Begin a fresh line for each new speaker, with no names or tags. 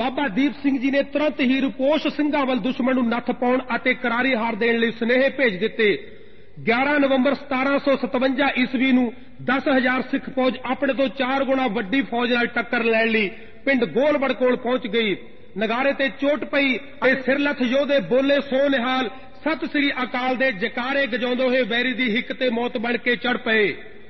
ਬਾਬਾ ਦੀਪ ਸਿੰਘ ਜੀ ਨੇ ਤੁਰੰਤ ਹੀ ਰੂਪੋਸ਼ ਸਿੰਘਾਂ ਵੱਲ ਦੁਸ਼ਮਣ ਨੂੰ ਨੱਥ ਪਾਉਣ ਅਤੇ ਕਰਾਰੀ ਹਾਰ ਦੇਣ ਲਈ ਸੁਨੇਹੇ ਭੇਜ ਦਿੱਤੇ। 11 ਨਵੰਬਰ 1757 ਈਸਵੀ ਨੂੰ 10,000 ਸਿੱਖ ਫੌਜ ਆਪਣੇ ਤੋਂ 4 ਗੁਣਾ ਵੱਡੀ ਫੌਜ ਨਾਲ ਟੱਕਰ ਲੈਣ ਲਈ ਪਿੰਡ ਗੋਲਵੜ ਕੋਲ ਪਹੁੰਚ ਗਈ। ਨਗਾਰੇ ਤੇ ਚੋਟ ਪਈ ਤੇ ਸਿਰਲੱਥ ਯੋਧੇ ਬੋਲੇ ਸੋ ਨਿਹਾਲ, ਸਤਿ ਸ੍ਰੀ ਅਕਾਲ ਦੇ ਜਕਾਰੇ ਗਜਾਉਂਦੇ ਹੋਏ ਵੈਰੀ ਦੀ ਹਿੱਕ ਤੇ ਮੌਤ ਬਣ ਕੇ ਚੜ ਪਏ।